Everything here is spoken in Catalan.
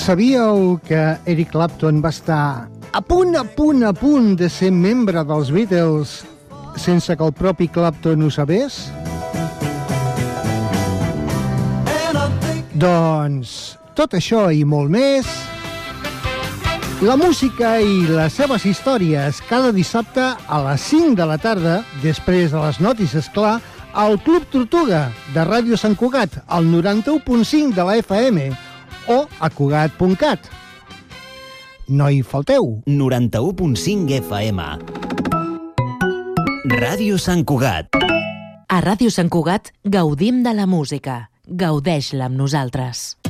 Sabíeu que Eric Clapton va estar a punt de ser membre dels Beatles sense que el propi Clapton ho sabés? Doncs tot això i molt més, la música i les seves històries cada dissabte a les 5 de la tarda, després de les notícies, clar, al Club Tortuga de Ràdio Sant Cugat, al 91.5 de la FM o a Cugat.cat. No hi falteu. 91.5 FM. Ràdio Sant Cugat. A Ràdio Sant Cugat gaudim de la música. Gaudeix-la amb nosaltres.